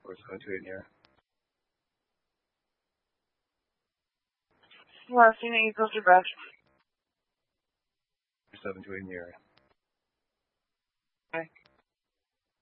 4728 in the area. Last unit equals your best. 4728 in the area. Okay.